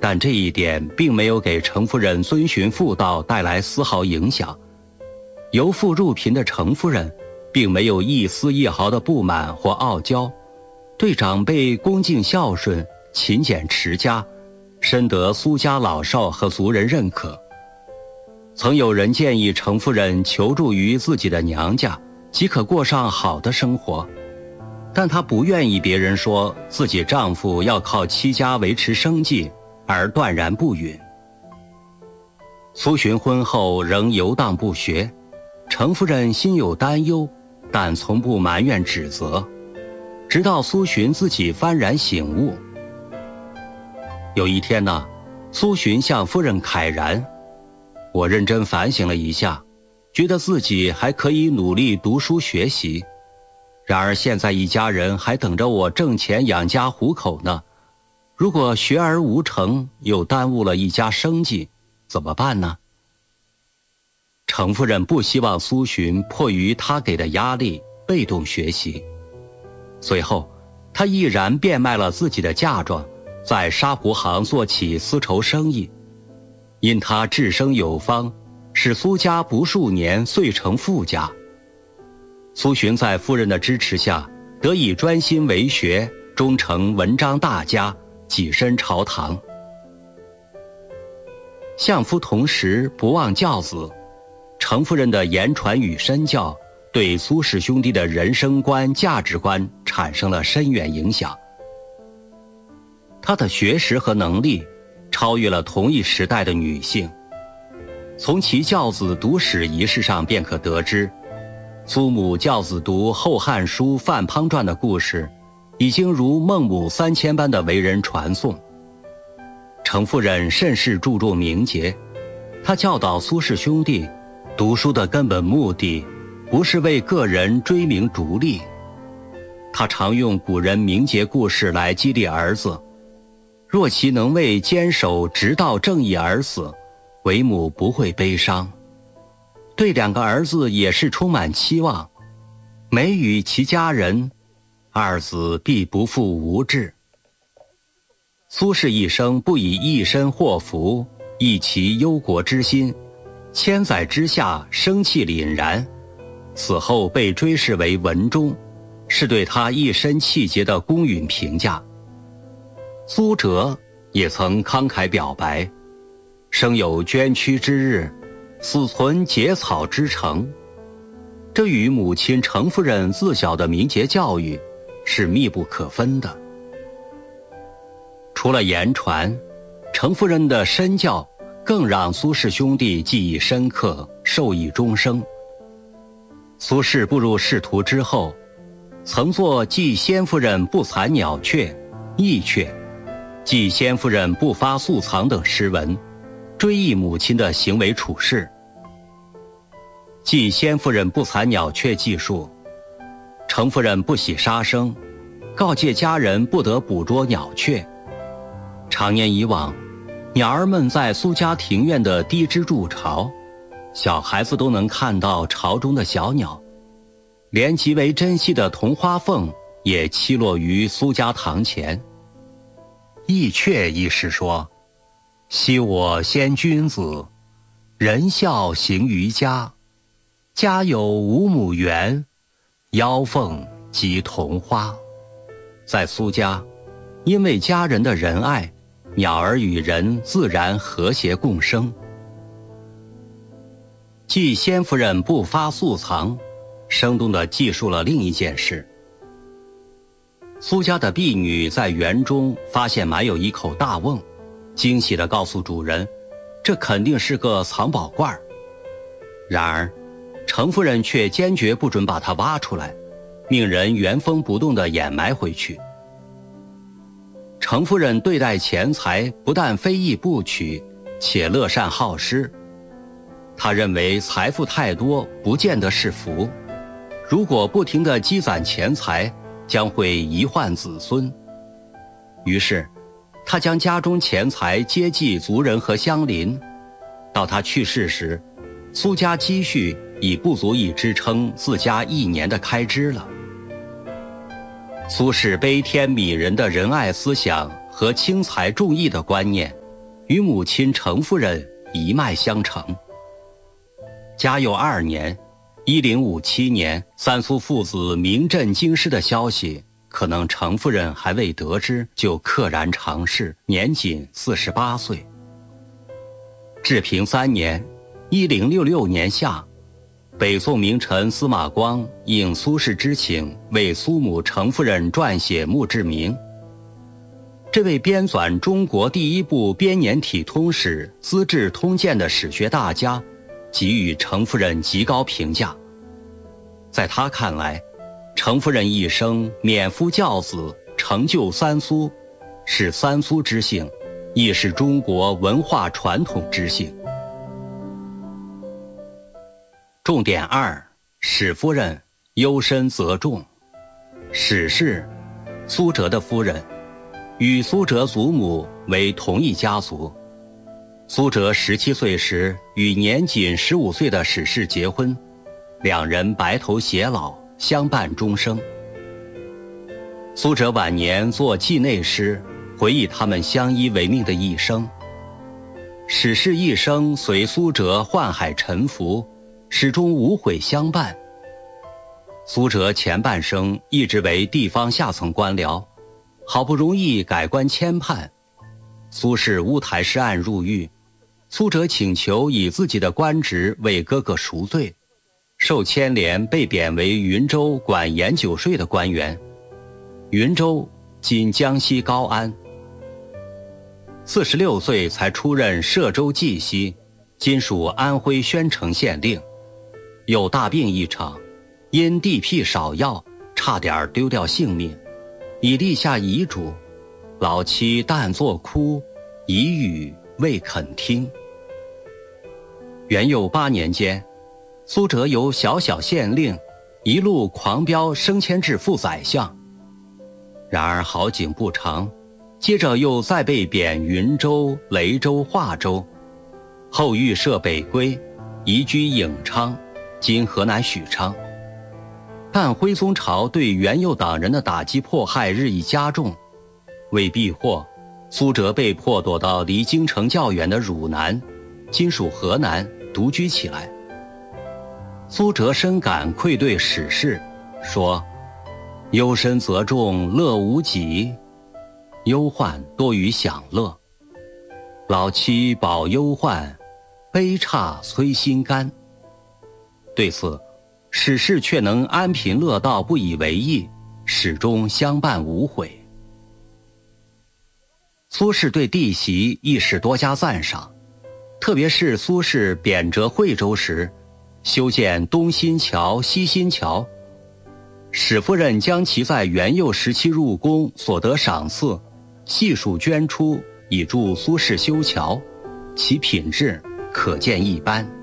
但这一点并没有给程夫人遵循妇道带来丝毫影响。由富入贫的程夫人并没有一丝一毫的不满或傲娇，对长辈恭敬孝顺，勤俭持家，深得苏家老少和族人认可。曾有人建议程夫人求助于自己的娘家，即可过上好的生活，但她不愿意别人说自己丈夫要靠妻家维持生计，而断然不允。苏洵婚后仍游荡不学，程夫人心有担忧，但从不埋怨指责，直到苏洵自己幡然醒悟。有一天呢，苏洵向夫人慨然：我认真反省了一下，觉得自己还可以努力读书学习，然而现在一家人还等着我挣钱养家糊口呢，如果学而无成，又耽误了一家生计，怎么办呢？程夫人不希望苏洵迫于他给的压力被动学习，随后她毅然变卖了自己的嫁妆，在沙湖行做起丝绸生意。因他治生有方，使苏家不数年遂成富家。苏洵在夫人的支持下，得以专心为学，终成文章大家，跻身朝堂。相夫同时，不忘教子。程夫人的言传与身教，对苏氏兄弟的人生观、价值观产生了深远影响。她的学识和能力超越了同一时代的女性。从其教子读史仪式上便可得知，苏母教子读《后汉书·范滂传》的故事，已经如孟母3000般的为人传颂。程夫人甚是注重名节，她教导苏氏兄弟，读书的根本目的不是为个人追名逐利。她常用古人名节故事来激励儿子，若其能为坚守直道正义而死，为母不会悲伤。对2个儿子也是充满期望，每与其家人，2子必不负无志。苏轼一生不以一身祸福，益其忧国之心，千载之下生气凛然，死后被追谥为文忠，是对他一身气节的公允评价。苏辙也曾慷慨表白：生有捐躯之日，死存结草之城。这与母亲程夫人自小的名节教育是密不可分的。除了言传，程夫人的身教更让苏氏兄弟记忆深刻，受益终生。苏轼步入仕途之后，曾作记先夫人不蚕鸟雀、义雀，记先夫人不发素藏等诗文，追忆母亲的行为处事。记先夫人不蚕鸟雀记述，程夫人不喜杀生，告诫家人不得捕捉鸟雀。长年以往，鸟儿们在苏家庭院的低枝筑巢，小孩子都能看到巢中的小鸟，连极为珍惜的铜花凤也栖落于苏家堂前。义雀一诗说：昔我先君子，仁孝行于家，家有5亩园，腰凤及铜花。在苏家，因为家人的仁爱，鸟儿与人自然和谐共生。记先夫人不发素藏，生动地记述了另一件事。苏家的婢女在园中发现埋有一口大瓮，惊喜地告诉主人，这肯定是个藏宝罐。然而程夫人却坚决不准把它挖出来，命人原封不动地掩埋回去。程夫人对待钱财不但非议不取，且乐善好施。她认为财富太多不见得是福，如果不停地积攒钱财，将会遗患子孙。于是她将家中钱财接济族人和乡邻。到她去世时，苏家积蓄已不足以支撑自家1年的开支了。苏轼悲天悯人的仁爱思想和轻财重义的观念， 与母亲程夫人一脉相承。嘉佑2年，1057年，三苏父子名震京师的消息，可能程夫人还未得知，就溘然长逝，年仅48岁。治平3年，1066年夏，北宋名臣司马光应苏轼之请，为苏母程夫人撰写墓志铭。这位编纂中国第一部编年体通史《资治通鉴》的史学大家，给予程夫人极高评价。在他看来，程夫人一生免夫教子，成就三苏，是三苏之幸，亦是中国文化传统之幸。重点2：史夫人优身则重。史氏，苏辙的夫人，与苏辙祖母为同一家族。苏辙17岁时与年仅15岁的史氏结婚，两人白头偕老，相伴终生。苏辙晚年作祭内诗，回忆他们相依为命的一生。史氏一生随苏辙宦海沉浮，始终无悔相伴。苏辙前半生一直为地方下层官僚，好不容易改官迁判，苏轼乌台诗案入狱，苏辙请求以自己的官职为哥哥赎罪，受牵连被贬为云州管盐酒税的官员。云州今江西高安。46岁才出任歙州绩溪，今属安徽宣城县令。有大病一场，因地僻少药，差点丢掉性命，已立下遗嘱，老妻但作哭，一语未肯听。元佑8年间，苏辙由小县令一路狂飙升迁至副宰相。然而好景不长，接着又再被贬云州、雷州、华州，后遇赦北归，移居颍昌，今河南许昌。但徽宗朝对元佑党人的打击迫害日益加重，为避祸，苏辙被迫躲到离京城较远的汝南，今属河南，独居起来。苏辙深感愧对史氏，说：忧身则重，乐无极，忧患多于享乐。老妻饱忧患，悲姹摧心肝。对此，史氏却能安贫乐道，不以为意，始终相伴无悔。苏轼对弟媳亦是多加赞赏，特别是苏轼贬谪惠州时，修建东新桥、西新桥，史夫人将其在元佑时期入宫所得赏赐悉数捐出，以助苏轼修桥，其品质可见一斑。